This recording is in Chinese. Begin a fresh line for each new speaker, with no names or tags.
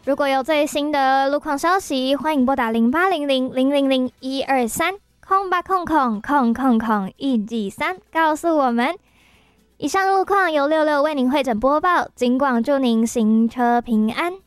如果有最新的路况消息，欢迎拨打08000001230800000123告诉我们。以上路况由66为您会诊播报，警广祝您行车平安。